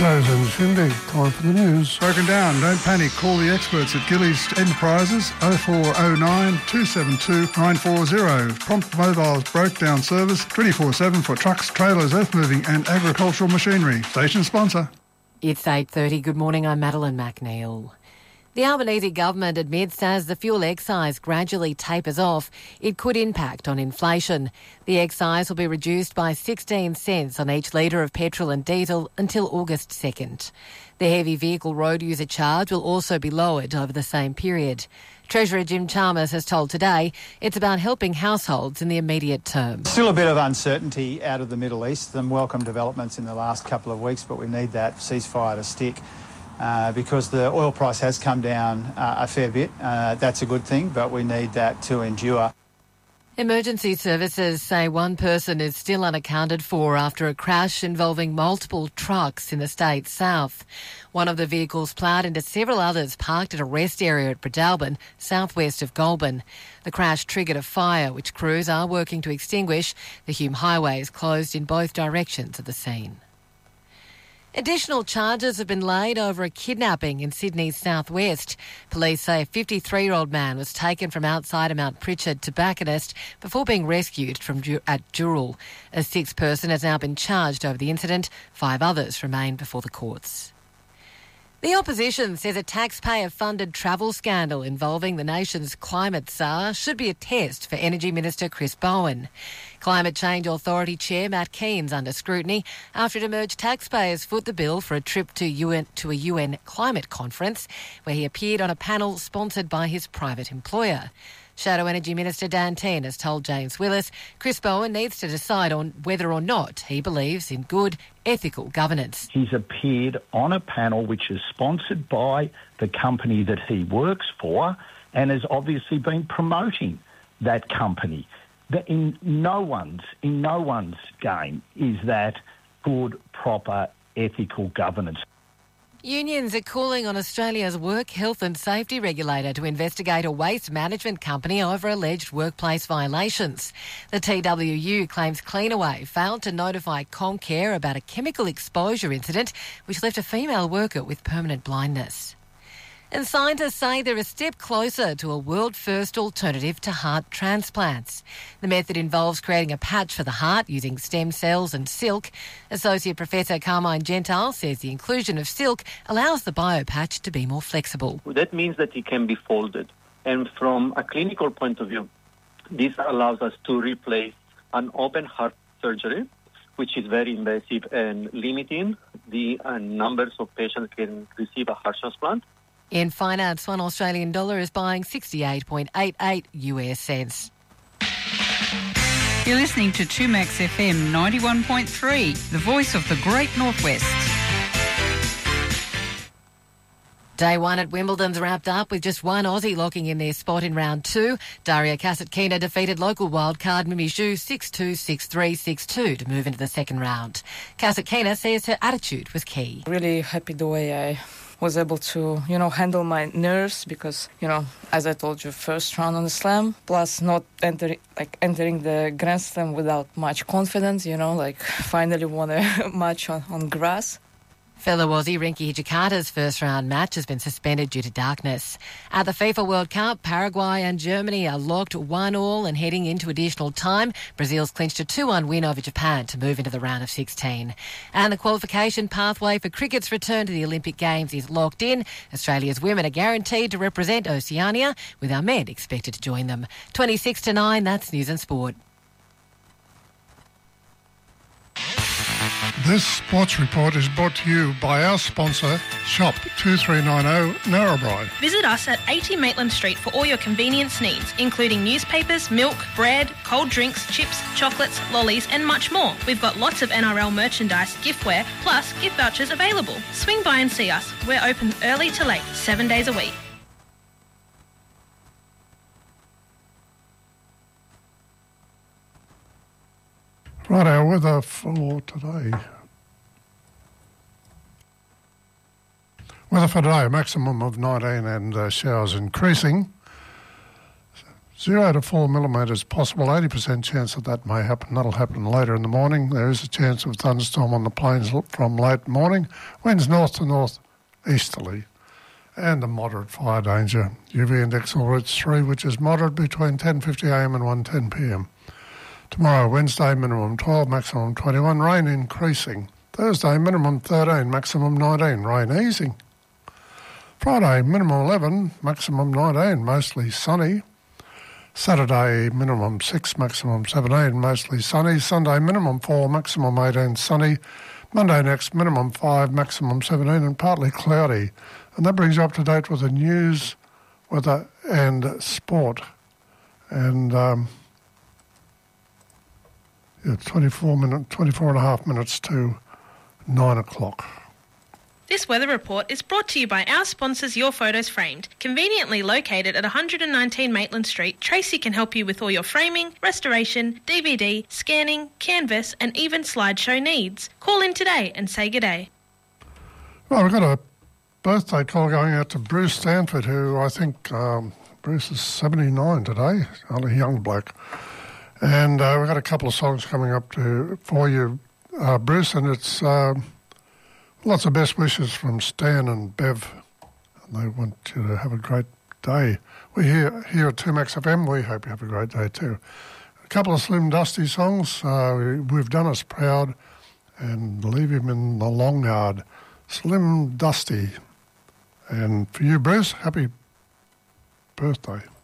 G'day, and Shindy. Time for the news. Broken down. Don't panic. Call the experts at Gillies Enterprises 0409 272 940. Prompt Mobile's broke down service 24/7 for trucks, trailers, earth moving and agricultural machinery. Station sponsor. It's 8:30. Good morning. I'm Madeline McNeil. The Albanese government admits as the fuel excise gradually tapers off, it could impact on inflation. The excise will be reduced by 16 cents on each litre of petrol and diesel until August 2nd. The heavy vehicle road user charge will also be lowered over the same period. Treasurer Jim Chalmers has told Today it's about helping households in the immediate term. Still a bit of uncertainty out of the Middle East. Some welcome developments in the last couple of weeks, but we need that ceasefire to stick. Because the oil price has come down a fair bit. That's a good thing, but we need that to endure. Emergency services say one person is still unaccounted for after a crash involving multiple trucks in the state's south. One of the vehicles ploughed into several others parked at a rest area at Bredalbin, southwest of Goulburn. The crash triggered a fire, which crews are working to extinguish. The Hume Highway is closed in both directions of the scene. Additional charges have been laid over a kidnapping in Sydney's southwest. Police say a 53-year-old man was taken from outside a Mount Pritchard tobacconist before being rescued at Dural. A sixth person has now been charged over the incident. 5 others remain before the courts. The opposition says a taxpayer-funded travel scandal involving the nation's climate czar should be a test for Energy Minister Chris Bowen. Climate Change Authority Chair Matt Keane's under scrutiny after it emerged taxpayers foot the bill for a trip to a UN climate conference where he appeared on a panel sponsored by his private employer. Shadow Energy Minister Dan Tehan has told James Willis Chris Bowen needs to decide on whether or not he believes in good, ethical governance. He's appeared on a panel which is sponsored by the company that he works for and has obviously been promoting that company. In no one's game is that good, proper, ethical governance. Unions are calling on Australia's work health and safety regulator to investigate a waste management company over alleged workplace violations. The TWU claims Cleanaway failed to notify Comcare about a chemical exposure incident which left a female worker with permanent blindness. And scientists say they're a step closer to a world-first alternative to heart transplants. The method involves creating a patch for the heart using stem cells and silk. Associate Professor Carmine Gentile says the inclusion of silk allows the biopatch to be more flexible. That means that it can be folded. And from a clinical point of view, this allows us to replace an open heart surgery, which is very invasive and limiting the numbers of patients can receive a heart transplant. In finance, $1 Australian dollar is buying 68.88 US cents. You're listening to 2Max FM 91.3, the voice of the Great Northwest. Day 1 at Wimbledon's wrapped up with just one Aussie locking in their spot in round 2. Daria Kasatkina defeated local wildcard Mimi Zhu 6-2, 6-3, 6-2 to move into the second round. Kasatkina says her attitude was key. Really happy the way I was able to, handle my nerves because, as I told you, first round on the slam, plus not entering the Grand Slam without much confidence, finally won a match on grass. Fellow Aussie Rinky Hijikata's first round match has been suspended due to darkness. At the FIFA World Cup, Paraguay and Germany are locked 1-1 and heading into additional time. Brazil's clinched a 2-1 win over Japan to move into the round of 16. And the qualification pathway for cricket's return to the Olympic Games is locked in. Australia's women are guaranteed to represent Oceania, with our men expected to join them. 26-9, that's News and Sport. This sports report is brought to you by our sponsor, Shop 2390 Narrabri. Visit us at 80 Maitland Street for all your convenience needs, including newspapers, milk, bread, cold drinks, chips, chocolates, lollies and much more. We've got lots of NRL merchandise, giftware, plus gift vouchers available. Swing by and see us. We're open early to late, 7 days a week. Right, our weather for today. Weather for today, a maximum of 19 and showers increasing. 0 to 4 millimetres possible, 80% chance that may happen. That'll happen later in the morning. There is a chance of thunderstorm on the plains from late morning. Winds north to north-easterly. And a moderate fire danger. UV index will reach 3, which is moderate between 10:50am and 1:10pm. Tomorrow, Wednesday, minimum 12, maximum 21, rain increasing. Thursday, minimum 13, maximum 19, rain easing. Friday, minimum 11, maximum 19, mostly sunny. Saturday, minimum 6, maximum 17, mostly sunny. Sunday, minimum 4, maximum 18, sunny. Monday next, minimum 5, maximum 17 and partly cloudy. And that brings you up to date with the news, weather and sport. And 24 and a half minutes to 9 o'clock. This weather report is brought to you by our sponsors Your Photos Framed. Conveniently located at 119 Maitland Street, Tracy can help you with all your framing, restoration, DVD, scanning, canvas and even slideshow needs. Call in today and say g'day. Well, we've got a birthday call going out to Bruce Stanford, who I think Bruce is 79 today, only a young bloke. And we've got a couple of songs coming up for you, Bruce, and it's lots of best wishes from Stan and Bev. And they want you to have a great day. We're here at 2Max FM. We hope you have a great day too. A couple of Slim Dusty songs. We've Done Us Proud and Leave Him in the Long Yard. Slim Dusty. And for you, Bruce, happy birthday.